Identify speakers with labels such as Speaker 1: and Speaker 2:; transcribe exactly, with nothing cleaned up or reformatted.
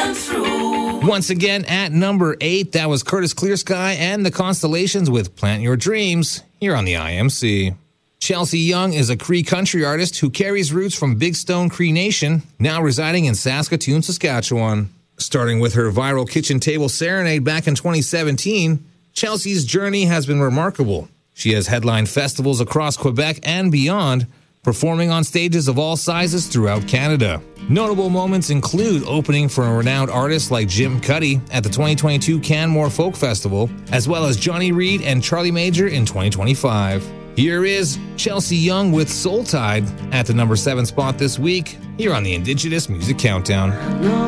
Speaker 1: and through.
Speaker 2: Once again, at number eight, that was Curtis Clearsky and the Constellations with Plant Your Dreams here on the I M C. Chelsea Young is a Cree country artist who carries roots from Big Stone Cree Nation, now residing in Saskatoon, Saskatchewan. Starting with her viral kitchen table serenade back in twenty seventeen, Chelsea's journey has been remarkable. She has headlined festivals across Quebec and beyond, performing on stages of all sizes throughout Canada. Notable moments include opening for a renowned artist like Jim Cuddy at the twenty twenty-two Canmore Folk Festival, as well as Johnny Reid and Charlie Major in twenty twenty-five. Here is Chelsea Young with Soul Tide at the number seven spot this week, here on the Indigenous Music Countdown.
Speaker 1: No.